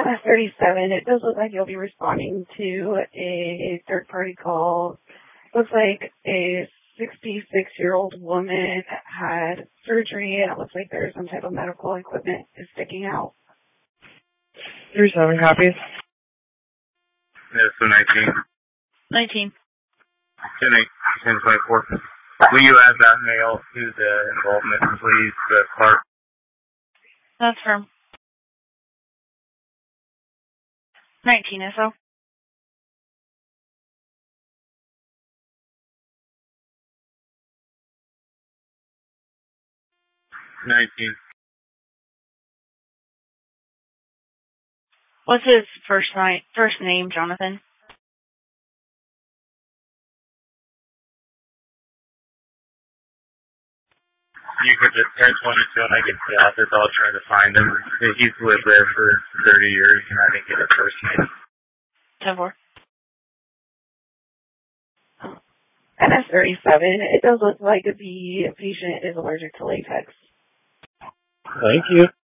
MS-37, it does look like you'll be responding to a third-party call. Looks like a 66-year-old woman had surgery, and it looks like there's some type of medical equipment is sticking out. 37 copies. Yeah, so 19. 19. 10-24. Will you add that male to the involvement, please, Clark? That's firm. 19 SO. What's his first name, Jonathan? You could just 10-22 and I can see office. I'll try to find him. He's lived there for 30 years and I didn't get a first name. 10-4. MS-37, it does look like the patient is allergic to latex. Thank you.